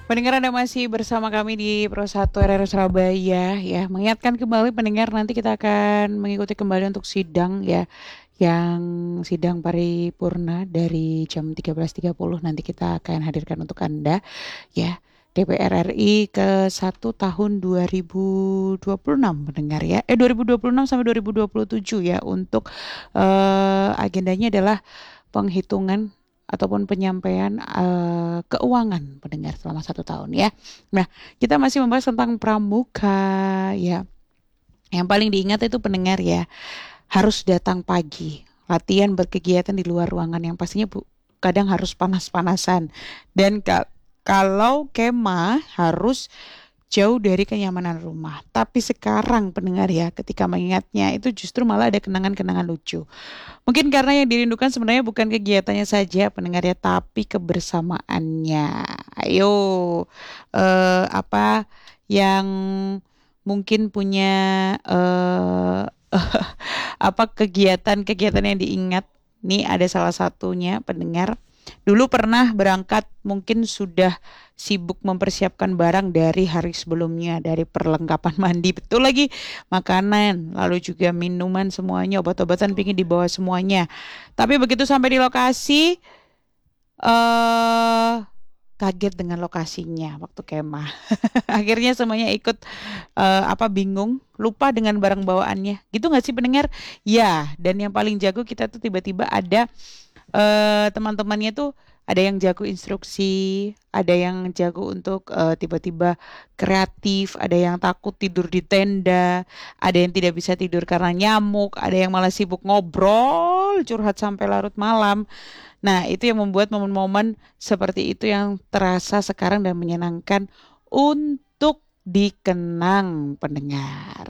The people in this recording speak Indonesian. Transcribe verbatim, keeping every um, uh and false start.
Pendengar Anda masih bersama kami di Pro satu R R Surabaya ya. Mengingatkan kembali pendengar nanti kita akan mengikuti kembali untuk sidang ya. Yang sidang paripurna dari jam tiga belas tiga puluh nanti kita akan hadirkan untuk Anda ya. D P R R I ke satu tahun dua ribu dua puluh enam pendengar ya. Eh dua ribu dua puluh enam sampai dua ribu dua puluh tujuh ya untuk eh, agendanya adalah penghitungan ataupun penyampaian eh, keuangan pendengar selama satu tahun ya. Nah, kita masih membahas tentang pramuka ya. Yang paling diingat itu pendengar ya, harus datang pagi. Latihan berkegiatan di luar ruangan yang pastinya bu, kadang harus panas-panasan. Dan ka- kalau kemah harus jauh dari kenyamanan rumah. Tapi sekarang pendengar ya, ketika mengingatnya itu justru malah ada kenangan-kenangan lucu. Mungkin karena yang dirindukan sebenarnya bukan kegiatannya saja pendengar ya, tapi kebersamaannya. Ayo, eh, apa yang mungkin punya eh apa kegiatan-kegiatan yang diingat? Nih ada salah satunya pendengar. Dulu pernah berangkat mungkin sudah sibuk mempersiapkan barang dari hari sebelumnya, dari perlengkapan mandi, betul lagi makanan, lalu juga minuman semuanya, obat-obatan pingin dibawa semuanya. Tapi begitu sampai di lokasi, eh kaget dengan lokasinya waktu kemah. Akhirnya semuanya ikut eh, apa bingung, lupa dengan barang bawaannya. Gitu nggak sih pendengar? Ya, dan yang paling jago kita tuh tiba-tiba ada eh, teman-temannya tuh ada yang jago instruksi, ada yang jago untuk eh, tiba-tiba kreatif, ada yang takut tidur di tenda, ada yang tidak bisa tidur karena nyamuk, ada yang malah sibuk ngobrol, curhat sampai larut malam. Nah, itu yang membuat momen-momen seperti itu yang terasa sekarang dan menyenangkan untuk dikenang pendengar.